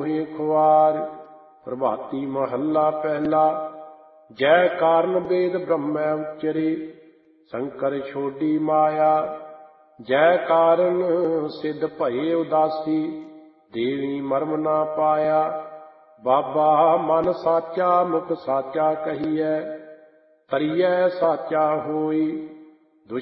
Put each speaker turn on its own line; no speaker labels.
ਹੋਏ ਖੁਆਰ। ਪ੍ਰਭਾਤੀ ਮਹੱਲਾ ਪਹਿਲਾ। ਜੈ ਕਾਰਨ ਵੇਦ ਬ੍ਰਹਮੈ ਉਚਰੇ, ਸ਼ੰਕਰ ਛੋਡੀ ਮਾਇਆ। ਜੈ ਕਾਰਨ ਸਿੱਧ ਭਏ ਉਦਾਸੀ, ਦੇਵੀ ਮਰਮ ਨਾ ਪਾਇਆ। ਬਾਬਾ ਮਨ ਸਾਚਾ ਮੁਖ ਸਾਚਾ ਕਹੀਐ, ਤਰੀਐ ਸਾਚਾ ਹੋਈ।